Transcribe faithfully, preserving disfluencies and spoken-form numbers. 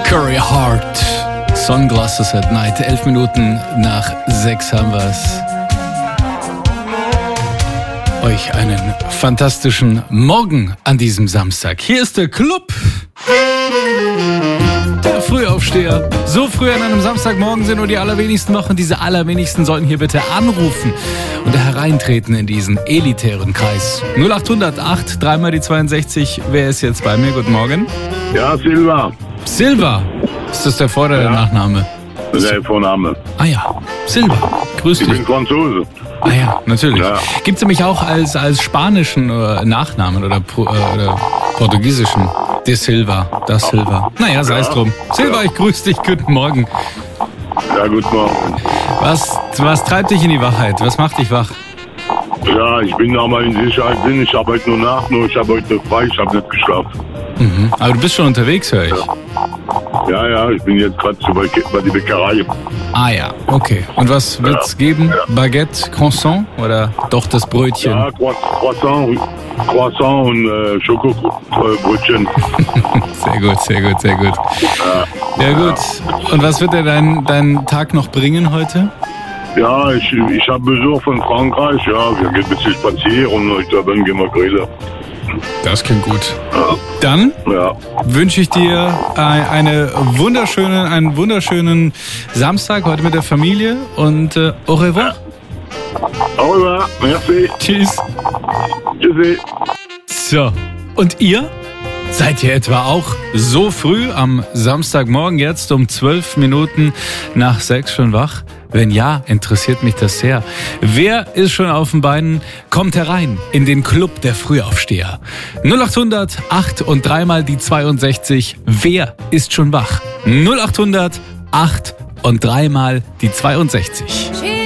Curry Heart, Sunglasses at Night. Elf Minuten nach sechs haben wir's. Euch einen fantastischen Morgen an diesem Samstag. Hier ist der Club. Der Frühaufsteher. So früh an einem Samstagmorgen sind nur die allerwenigsten wach und diese allerwenigsten sollten hier bitte anrufen und hereintreten in diesen elitären Kreis. null achthundert acht, dreimal die zweiundsechzig. Wer ist jetzt bei mir? Guten Morgen. Ja, Silva. Silva. Ist das der Vor- oder der Ja. Nachname? Das ist der Vorname. Ah ja, Silva. Grüß Ich dich. bin Franzose. Ah ja, natürlich. Ja. Gibt es nämlich auch als, als spanischen äh, Nachnamen oder, Pro, äh, oder portugiesischen. De Silva, das Silva. Naja, sei es Ja. drum. Silva, ich grüße dich. Guten Morgen. Ja, guten Morgen. Was, was treibt dich in die Wachheit? Was macht dich wach? Ja, ich bin da mal in Sicherheit drin. Ich habe heute nur Nacht, nur ich habe heute noch frei. Ich habe nicht geschlafen. Mhm. Aber du bist schon unterwegs, höre ich. Ja, ja, ich bin jetzt gerade bei, bei die Bäckerei. Ah ja, okay. Und was wird's Ja. geben? Ja. Baguette, Croissant oder doch das Brötchen? Ja, Croissant, Croissant und äh, Schokobrötchen. Sehr gut, sehr gut, sehr gut. Ja gut. Und was wird dir dein, dein Tag noch bringen heute? Ja, ich, ich habe Besuch von Frankreich. Ja, wir gehen ein bisschen spazieren und ich glaube, dann gehen wir grillen. Das klingt gut. Dann Ja. wünsche ich dir eine wunderschöne, einen wunderschönen Samstag heute mit der Familie und äh, au revoir. Au revoir, merci. Tschüss. Tschüssi. So, und ihr? Seid ihr etwa auch so früh am Samstagmorgen jetzt um zwölf Minuten nach sechs schon wach? Wenn ja, interessiert mich das sehr. Wer ist schon auf den Beinen? Kommt herein in den Club der Frühaufsteher. null achthundert acht und dreimal die zweiundsechzig. Wer ist schon wach? null achthundert acht und dreimal die zweiundsechzig.